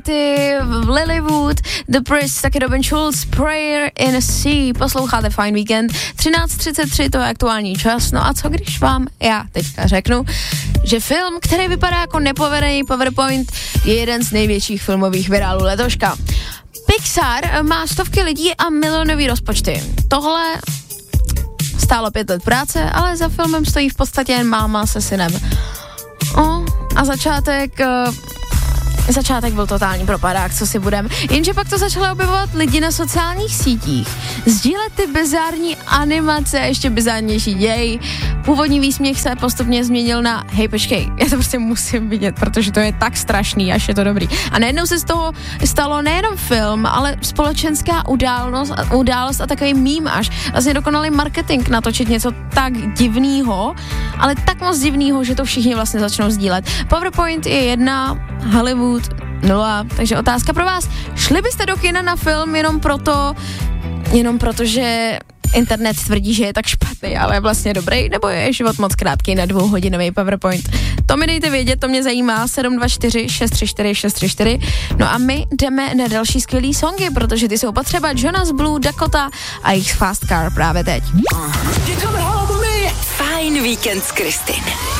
Lilywood, The Priest, taky Robin Schulz, Prayer in a Sea, posloucháte Fine Weekend, 13:33, to je aktuální čas, no a co když vám já teďka řeknu, že film, který vypadá jako nepovedený PowerPoint, je jeden z největších filmových virálů letoška. Pixar má stovky lidí a milionový rozpočty. Tohle stálo 5 let práce, ale za filmem stojí v podstatě jen máma se synem. A začátek byl totální propadák, co si budem. Jenže pak to začalo objevovat lidi na sociálních sítích. Sdílet ty bizární animace, ještě bizárnější děj. Původní výsměch se postupně změnil na hej, počkej, já to prostě musím vidět, protože to je tak strašný, až je to dobrý. A najednou se z toho stalo nejenom film, ale společenská událost a takový meme až. Vlastně dokonalý marketing natočit něco tak divnýho, ale tak moc divnýho, že to všichni vlastně začnou sdílet. PowerPoint je 1, Hollywood 0, takže otázka pro vás. Šli byste do kina na film jenom proto, že internet tvrdí, že je tak špatný, ale je vlastně dobrý, nebo je život moc krátký na 2hodinový PowerPoint? To mi dejte vědět, to mě zajímá, 724 634 634. No a my jdeme na další skvělý songy, protože ty jsou potřeba. Jonas Blue, Dakota a jejich Fast Car právě teď. Fajn víkend s Kristin.